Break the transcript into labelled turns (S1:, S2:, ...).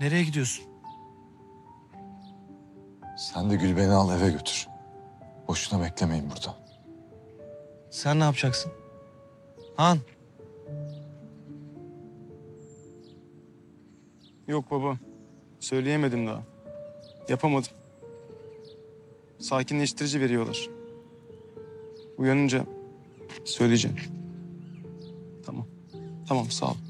S1: Nereye gidiyorsun?
S2: Sen de Gülben'i al eve götür. Boşuna beklemeyin burada.
S1: Sen ne yapacaksın? Han.
S3: Yok baba. Söyleyemedim daha. Yapamadım. Sakinleştirici veriyorlar. Uyanınca söyleyeceğim. Tamam. Tamam, sağ ol.